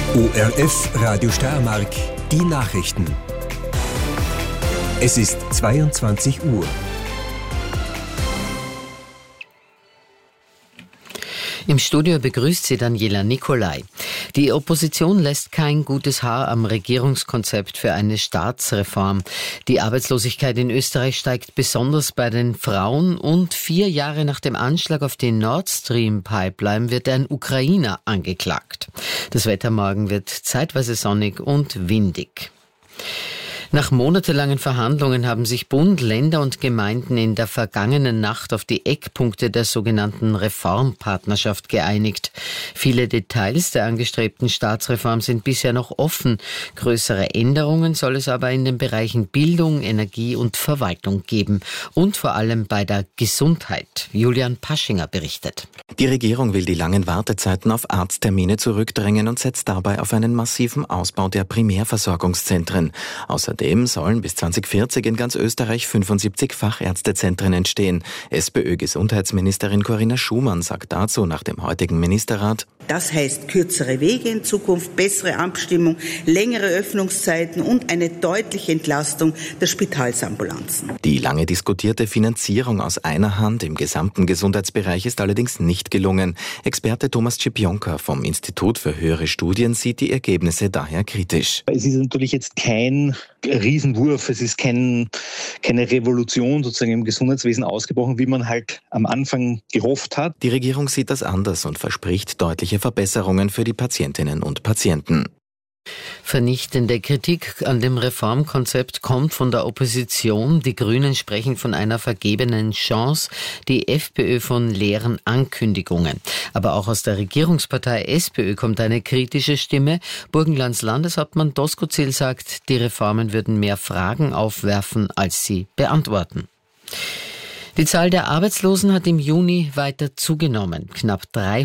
ORF Radio Steiermark, die Nachrichten. Es ist 22 Uhr. Im Studio begrüßt sie Daniela Nicolai. Die Opposition lässt kein gutes Haar am Regierungskonzept für eine Staatsreform. Die Arbeitslosigkeit in Österreich steigt besonders bei den Frauen und 4 Jahre nach dem Anschlag auf die Nord Stream Pipeline wird ein Ukrainer angeklagt. Das Wetter morgen wird zeitweise sonnig und windig. Nach monatelangen Verhandlungen haben sich Bund, Länder und Gemeinden in der vergangenen Nacht auf die Eckpunkte der sogenannten Reformpartnerschaft geeinigt. Viele Details der angestrebten Staatsreform sind bisher noch offen. Größere Änderungen soll es aber in den Bereichen Bildung, Energie und Verwaltung geben. Und vor allem bei der Gesundheit. Julian Paschinger berichtet. Die Regierung will die langen Wartezeiten auf Arzttermine zurückdrängen und setzt dabei auf einen massiven Ausbau der Primärversorgungszentren. Außerdem sollen bis 2040 in ganz Österreich 75 Fachärztezentren entstehen. SPÖ-Gesundheitsministerin Corinna Schumann sagt dazu nach dem heutigen Ministerrat: Das heißt kürzere Wege in Zukunft, bessere Abstimmung, längere Öffnungszeiten und eine deutliche Entlastung der Spitalsambulanzen. Die lange diskutierte Finanzierung aus einer Hand im gesamten Gesundheitsbereich ist allerdings nicht gelungen. Experte Thomas Czipionka vom Institut für höhere Studien sieht die Ergebnisse daher kritisch. Es ist natürlich jetzt kein Riesenwurf, es ist keine Revolution sozusagen im Gesundheitswesen ausgebrochen, wie man halt am Anfang gehofft hat. Die Regierung sieht das anders und verspricht deutliche Verbesserungen für die Patientinnen und Patienten. Vernichtende Kritik an dem Reformkonzept kommt von der Opposition. Die Grünen sprechen von einer vergebenen Chance, die FPÖ von leeren Ankündigungen. Aber auch aus der Regierungspartei SPÖ kommt eine kritische Stimme. Burgenlands Landeshauptmann Doskozil sagt, die Reformen würden mehr Fragen aufwerfen, als sie beantworten. Die Zahl der Arbeitslosen hat im Juni weiter zugenommen. Knapp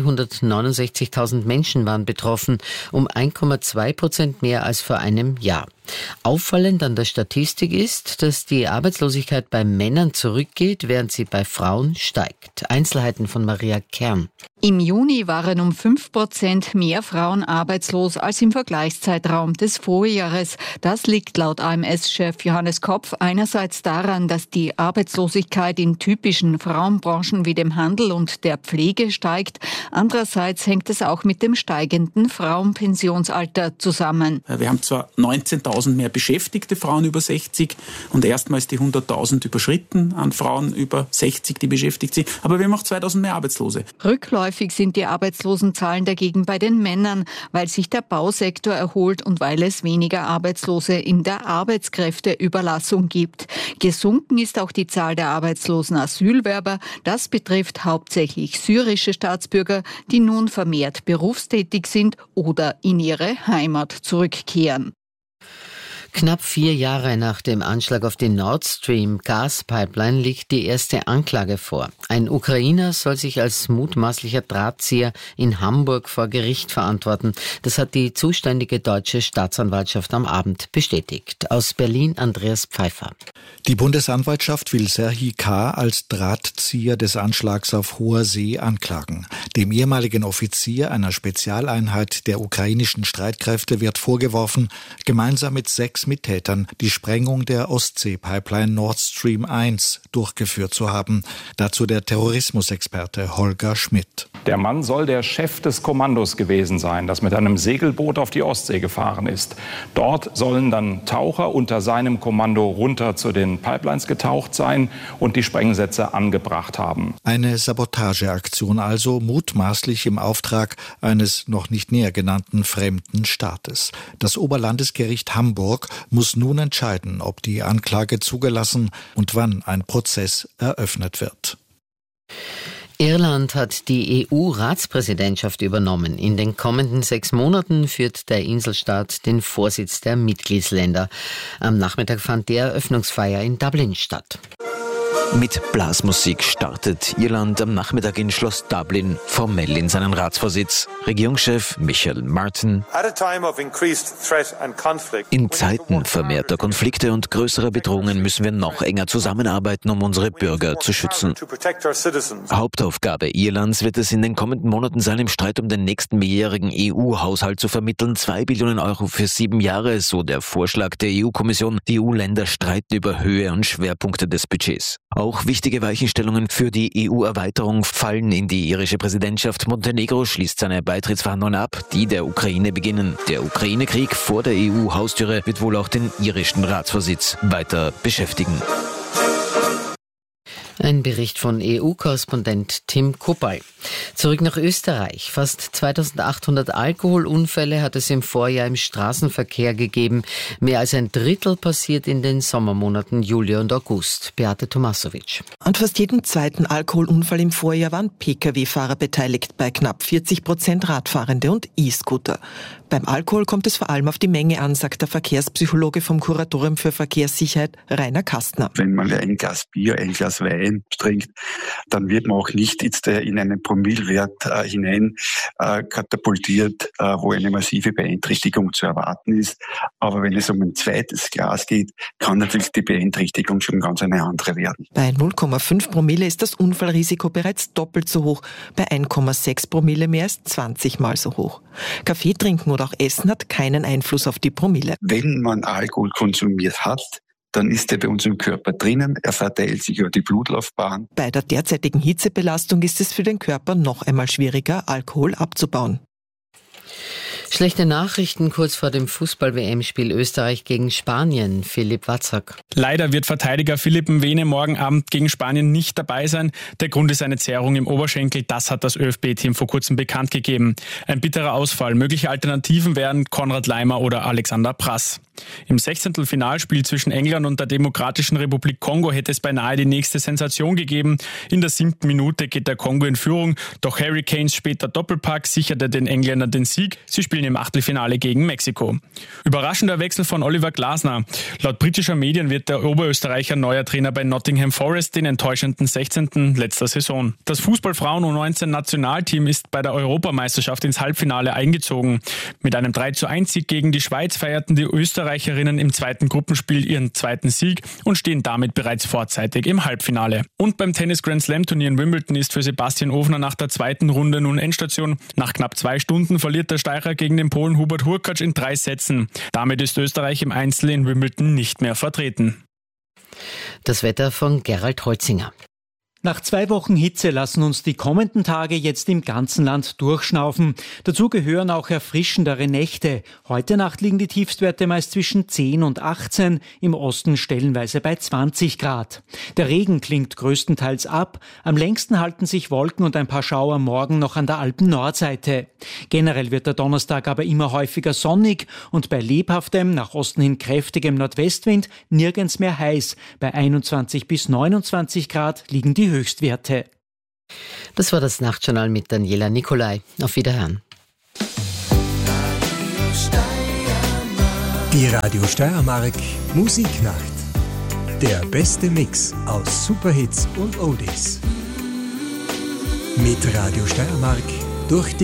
369.000 Menschen waren betroffen, um 1,2% mehr als vor einem Jahr. Auffallend an der Statistik ist, dass die Arbeitslosigkeit bei Männern zurückgeht, während sie bei Frauen steigt. Einzelheiten von Maria Kern. Im Juni waren um 5% mehr Frauen arbeitslos als im Vergleichszeitraum des Vorjahres. Das liegt laut AMS-Chef Johannes Kopf einerseits daran, dass die Arbeitslosigkeit in typischen Frauenbranchen wie dem Handel und der Pflege steigt. Andererseits hängt es auch mit dem steigenden Frauenpensionsalter zusammen. Wir haben zwar 19.000 mehr beschäftigte Frauen über 60 und erstmals die 100.000 überschritten an Frauen über 60, die beschäftigt sind. Aber wir haben auch 2.000 mehr Arbeitslose. Rückläufig sind die Arbeitslosenzahlen dagegen bei den Männern, weil sich der Bausektor erholt und weil es weniger Arbeitslose in der Arbeitskräfteüberlassung gibt. Gesunken ist auch die Zahl der arbeitslosen Asylwerber. Das betrifft hauptsächlich syrische Staatsbürger, die nun vermehrt berufstätig sind oder in ihre Heimat zurückkehren. Knapp 4 Jahre nach dem Anschlag auf die Nord Stream Gaspipeline liegt die erste Anklage vor. Ein Ukrainer soll sich als mutmaßlicher Drahtzieher in Hamburg vor Gericht verantworten. Das hat die zuständige deutsche Staatsanwaltschaft am Abend bestätigt. Aus Berlin Andreas Pfeiffer. Die Bundesanwaltschaft will Serhii K. als Drahtzieher des Anschlags auf hoher See anklagen. Dem ehemaligen Offizier einer Spezialeinheit der ukrainischen Streitkräfte wird vorgeworfen, gemeinsam mit 6 Mittätern die Sprengung der Ostsee-Pipeline Nord Stream 1 durchgeführt zu haben. Dazu der Terrorismusexperte Holger Schmidt. Der Mann soll der Chef des Kommandos gewesen sein, das mit einem Segelboot auf die Ostsee gefahren ist. Dort sollen dann Taucher unter seinem Kommando runter zu den Pipelines getaucht sein und die Sprengsätze angebracht haben. Eine Sabotageaktion also, mutmaßlich im Auftrag eines noch nicht näher genannten fremden Staates. Das Oberlandesgericht Hamburg muss nun entscheiden, ob die Anklage zugelassen und wann ein Prozess eröffnet wird. Irland hat die EU-Ratspräsidentschaft übernommen. In den kommenden 6 Monaten führt der Inselstaat den Vorsitz der Mitgliedsländer. Am Nachmittag fand die Eröffnungsfeier in Dublin statt. Mit Blasmusik startet Irland am Nachmittag in Schloss Dublin formell in seinen Ratsvorsitz. Regierungschef Michael Martin. In Zeiten vermehrter Konflikte und größerer Bedrohungen müssen wir noch enger zusammenarbeiten, um unsere Bürger zu schützen. Hauptaufgabe Irlands wird es in den kommenden Monaten sein, im Streit um den nächsten mehrjährigen EU-Haushalt zu vermitteln. 2 Billionen Euro für 7 Jahre, so der Vorschlag der EU-Kommission. Die EU-Länder streiten über Höhe und Schwerpunkte des Budgets. Auch wichtige Weichenstellungen für die EU-Erweiterung fallen in die irische Präsidentschaft. Montenegro schließt seine Beitrittsverhandlungen ab, die der Ukraine beginnen. Der Ukraine-Krieg vor der EU-Haustüre wird wohl auch den irischen Ratsvorsitz weiter beschäftigen. Ein Bericht von EU-Korrespondent Tim Kuppay. Zurück nach Österreich. Fast 2800 Alkoholunfälle hat es im Vorjahr im Straßenverkehr gegeben. Mehr als ein Drittel passiert in den Sommermonaten Juli und August. Beate Tomasovic. An fast jedem zweiten Alkoholunfall im Vorjahr waren Pkw-Fahrer beteiligt, bei knapp 40% Radfahrende und E-Scooter. Beim Alkohol kommt es vor allem auf die Menge an, sagt der Verkehrspsychologe vom Kuratorium für Verkehrssicherheit Rainer Kastner. Wenn man ein Glas Bier, ein Glas Wein trinkt, dann wird man auch nicht jetzt in einen Promillewert hinein katapultiert, wo eine massive Beeinträchtigung zu erwarten ist. Aber wenn es um ein zweites Glas geht, kann natürlich die Beeinträchtigung schon ganz eine andere werden. Bei 0,5 Promille ist das Unfallrisiko bereits doppelt so hoch. Bei 1,6 Promille mehr als 20 Mal so hoch. Kaffee trinken oder auch Essen hat keinen Einfluss auf die Promille. Wenn man Alkohol konsumiert hat, dann ist er bei uns im Körper drinnen, er verteilt sich über die Blutlaufbahn. Bei der derzeitigen Hitzebelastung ist es für den Körper noch einmal schwieriger, Alkohol abzubauen. Schlechte Nachrichten kurz vor dem Fußball-WM-Spiel Österreich gegen Spanien. Philipp Watzak. Leider wird Verteidiger Philipp Mwene morgen Abend gegen Spanien nicht dabei sein. Der Grund ist eine Zerrung im Oberschenkel. Das hat das ÖFB-Team vor kurzem bekannt gegeben. Ein bitterer Ausfall. Mögliche Alternativen wären Konrad Laimer oder Alexander Prass. Im 16. Finalspiel zwischen England und der Demokratischen Republik Kongo hätte es beinahe die nächste Sensation gegeben. In der 7. Minute geht der Kongo in Führung. Doch Harry Kanes später Doppelpack sicherte den Engländern den Sieg. Sie spielen im Achtelfinale gegen Mexiko. Überraschender Wechsel von Oliver Glasner. Laut britischer Medien wird der Oberösterreicher neuer Trainer bei Nottingham Forest, den enttäuschenden 16. letzter Saison. Das Fußball-Frauen-U19-Nationalteam ist bei der Europameisterschaft ins Halbfinale eingezogen. Mit einem 3:1-Sieg gegen die Schweiz feierten die Österreicherinnen im zweiten Gruppenspiel ihren zweiten Sieg und stehen damit bereits vorzeitig im Halbfinale. Und beim Tennis-Grand-Slam-Turnier in Wimbledon ist für Sebastian Ofner nach der zweiten Runde nun Endstation. Nach knapp 2 Stunden verliert der Steirer gegen den Polen Hubert Hurkacz in 3 Sätzen. Damit ist Österreich im Einzel in Wimbledon nicht mehr vertreten. Das Wetter von Gerald Holzinger. Nach 2 Wochen Hitze lassen uns die kommenden Tage jetzt im ganzen Land durchschnaufen. Dazu gehören auch erfrischendere Nächte. Heute Nacht liegen die Tiefstwerte meist zwischen 10 und 18, im Osten stellenweise bei 20 Grad. Der Regen klingt größtenteils ab. Am längsten halten sich Wolken und ein paar Schauer morgen noch an der Alpen-Nordseite. Generell wird der Donnerstag aber immer häufiger sonnig und bei lebhaftem, nach Osten hin kräftigem Nordwestwind nirgends mehr heiß. Bei 21 bis 29 Grad liegen die Höchstwerte. Das war das Nachtjournal mit Daniela Nicolai. Auf Wiederhören. Die Radio Steiermark Musiknacht. Der beste Mix aus Superhits und Oldies. Mit Radio Steiermark durch die